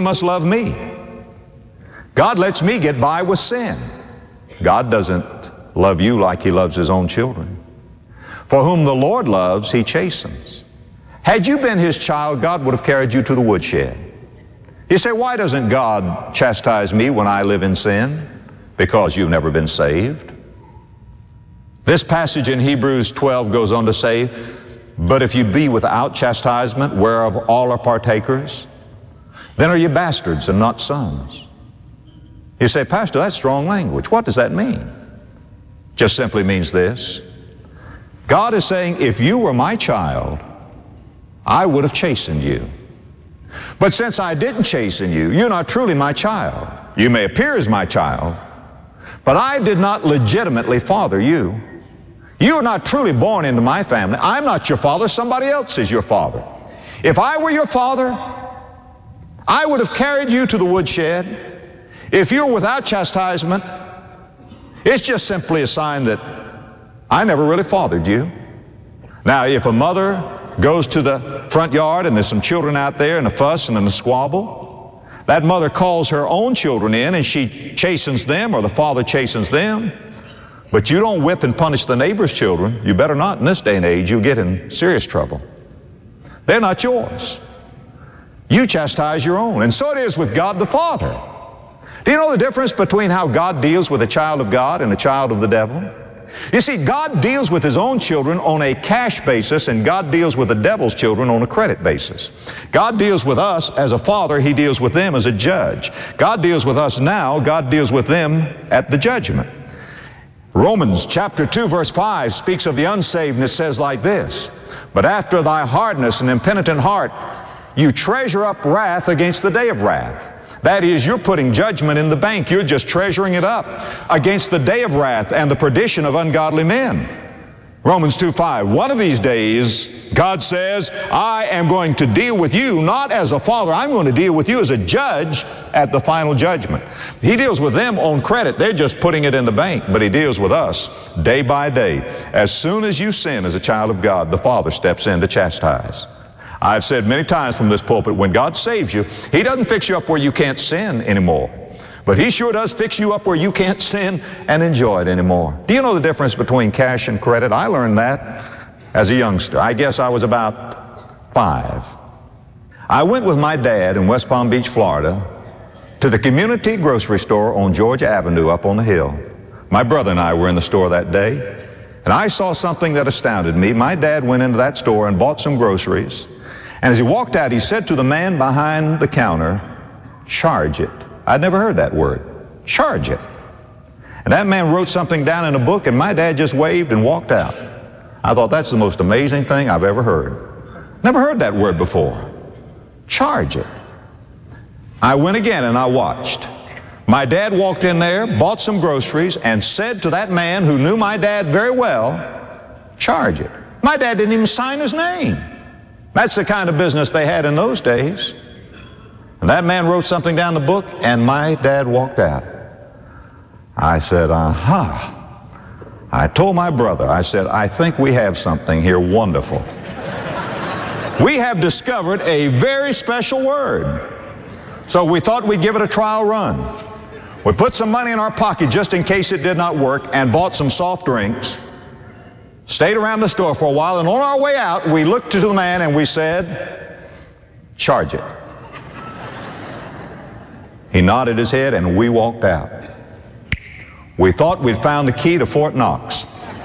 must love me. God lets me get by with sin. God doesn't love you like He loves His own children. For whom the Lord loves, He chastens. Had you been His child, God would have carried you to the woodshed. You say, why doesn't God chastise me when I live in sin? Because you've never been saved. This passage in Hebrews 12 goes on to say, but if you be without chastisement, whereof all are partakers, then are you bastards and not sons. You say, Pastor, that's strong language. What does that mean? Just simply means this. God is saying, if you were my child, I would have chastened you. But since I didn't chasten you, you're not truly my child. You may appear as my child, but I did not legitimately father you. You are not truly born into my family. I'm not your father. Somebody else is your father. If I were your father, I would have carried you to the woodshed. If you're without chastisement, it's just simply a sign that I never really fathered you. Now, if a mother goes to the front yard and there's some children out there and a fuss and a squabble, that mother calls her own children in and she chastens them, or the father chastens them. But you don't whip and punish the neighbor's children. You better not in this day and age. You'll get in serious trouble. They're not yours. You chastise your own. And so it is with God the Father. Do you know the difference between how God deals with a child of God and a child of the devil? You see, God deals with His own children on a cash basis, and God deals with the devil's children on a credit basis. God deals with us as a father. He deals with them as a judge. God deals with us now. God deals with them at the judgment. Romans chapter 2 verse 5 speaks of the unsaved, and it says like this, but after thy hardness and impenitent heart, you treasure up wrath against the day of wrath. That is, you're putting judgment in the bank. You're just treasuring it up against the day of wrath and the perdition of ungodly men. Romans 2:5, one of these days, God says, I am going to deal with you not as a father. I'm going to deal with you as a judge at the final judgment. He deals with them on credit. They're just putting it in the bank, but He deals with us day by day. As soon as you sin as a child of God, the Father steps in to chastise. I've said many times from this pulpit, when God saves you, He doesn't fix you up where you can't sin anymore. But He sure does fix you up where you can't sin and enjoy it anymore. Do you know the difference between cash and credit? I learned that as a youngster. I guess I was about 5. I went with my dad in West Palm Beach, Florida, to the community grocery store on Georgia Avenue up on the hill. My brother and I were in the store that day, and I saw something that astounded me. My dad went into that store and bought some groceries, and as he walked out, he said to the man behind the counter, charge it. I'd never heard that word. Charge it. And that man wrote something down in a book, and my dad just waved and walked out. I thought, that's the most amazing thing I've ever heard. Never heard that word before. Charge it. I went again and I watched. My dad walked in there, bought some groceries, and said to that man who knew my dad very well, charge it. My dad didn't even sign his name. That's the kind of business they had in those days. And that man wrote something down the book, and my dad walked out. I said, aha. I told my brother, I said, I think we have something here wonderful. We have discovered a very special word. So we thought we'd give it a trial run. We put some money in our pocket just in case it did not work, and bought some soft drinks. Stayed around the store for a while, and on our way out, we looked to the man and we said, charge it. He nodded his head and we walked out. We thought we'd found the key to Fort Knox.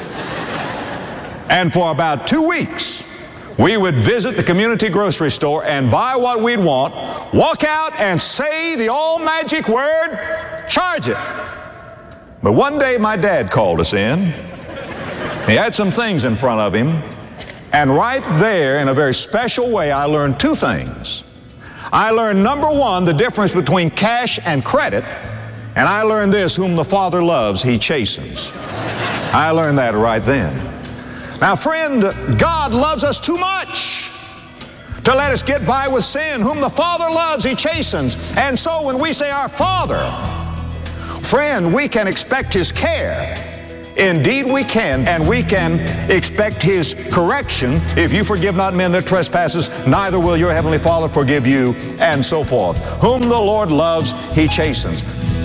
And for about 2 weeks, we would visit the community grocery store and buy what we'd want, walk out and say the all-magic word, charge it. But one day my dad called us in. He had some things in front of him, and right there, in a very special way, I learned 2 things. I learned, number 1, the difference between cash and credit, and I learned this, whom the Father loves, He chastens. I learned that right then. Now, friend, God loves us too much to let us get by with sin. Whom the Father loves, He chastens. And so when we say our Father, friend, we can expect His care. Indeed we can, and we can expect His correction. If you forgive not men their trespasses, neither will your heavenly Father forgive you, and so forth. Whom the Lord loves, He chastens.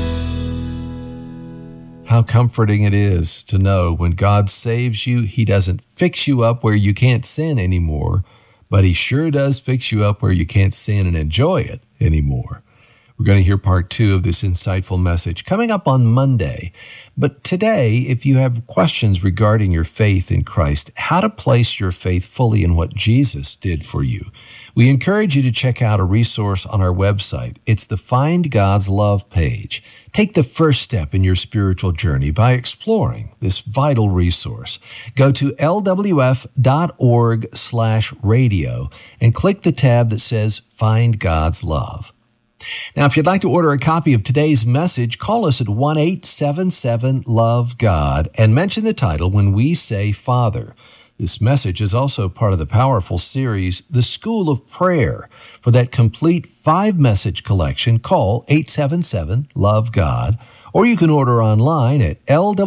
How comforting it is to know when God saves you, He doesn't fix you up where you can't sin anymore, but He sure does fix you up where you can't sin and enjoy it anymore. We're going to hear part 2 of this insightful message coming up on Monday. But today, if you have questions regarding your faith in Christ, how to place your faith fully in what Jesus did for you, we encourage you to check out a resource on our website. It's the Find God's Love page. Take the first step in your spiritual journey by exploring this vital resource. Go to lwf.org/radio and click the tab that says Find God's Love. Now, if you'd like to order a copy of today's message, call us at 1-877-LOVE-GOD and mention the title when we say Father. This message is also part of the powerful series, The School of Prayer. For that complete 5-message collection, call 877-LOVE-GOD, or you can order online at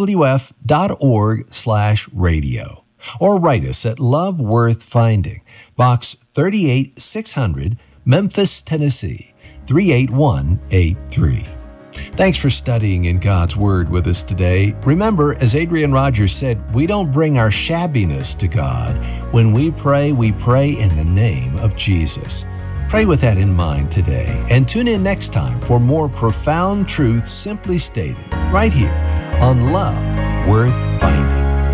lwf.org/radio. Or write us at Love Worth Finding, Box 38600, Memphis, Tennessee 38183. Thanks for studying in God's Word with us today. Remember, as Adrian Rogers said, we don't bring our shabbiness to God. When we pray in the name of Jesus. Pray with that in mind today, and tune in next time for more profound truths simply stated, right here on Love Worth Finding.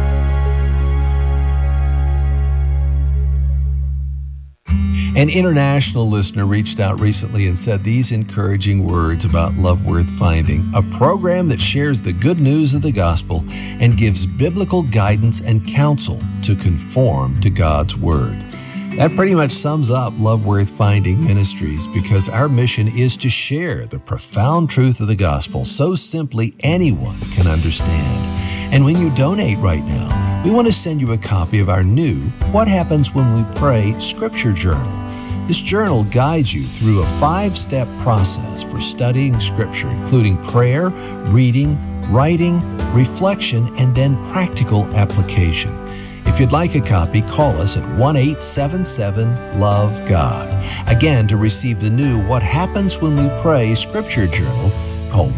An international listener reached out recently and said these encouraging words about Love Worth Finding, a program that shares the good news of the gospel and gives biblical guidance and counsel to conform to God's Word. That pretty much sums up Love Worth Finding Ministries, because our mission is to share the profound truth of the gospel so simply anyone can understand. And when you donate right now, we want to send you a copy of our new What Happens When We Pray Scripture Journal. This journal guides you through a 5-step process for studying Scripture, including prayer, reading, writing, reflection, and then practical application. If you'd like a copy, call us at 1-877-LOVE-GOD. Again, to receive the new What Happens When We Pray Scripture Journal, call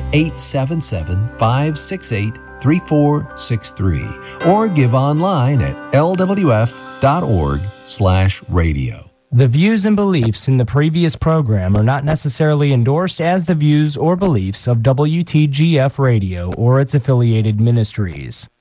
1-877-568-3463 or give online at lwf.org/radio. The views and beliefs in the previous program are not necessarily endorsed as the views or beliefs of WTGF Radio or its affiliated ministries.